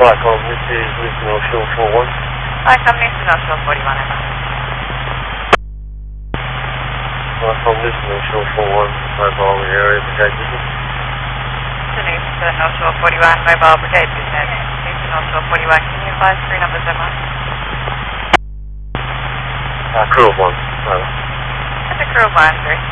Blackhawk, this is Lisa North Shore 41. Blackhawk, Lisa North Shore 41, over. Blackhawk, Lisa North Shore 41, mobile area brigade business. Lisa North Shore 41, mobile brigade business. Lisa North Shore 41, can you advise 3 numbers, over? Crew of 1, over. That's a crew of 1, 3.